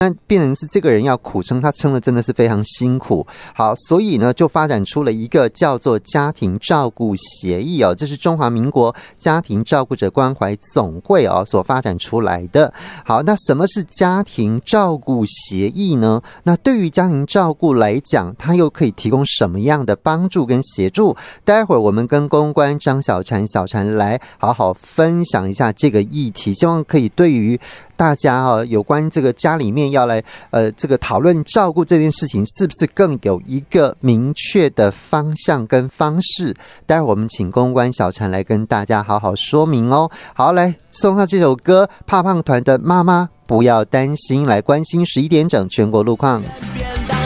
那变成是这个人要苦撑，他撑的真的是非常辛苦。好，所以呢就发展出了一个叫做家庭照顾协议哦，这是中华民国家庭照顾者关怀总会哦所发展出来的。好，那什么是家庭照顾协议呢？那对于家庭照顾来讲，它又可以提供什么样的帮助跟协助？待会儿我们跟公关张小婵来好好分享一下这个议题，希望可以对于大家有关这个家里面要来这个讨论照顾这件事情，是不是更有一个明确的方向跟方式？待会儿我们请公关小婵来跟大家好好说明哦。好，来送上这首歌，怕胖团的妈妈不要担心，来关心11点整全国路况。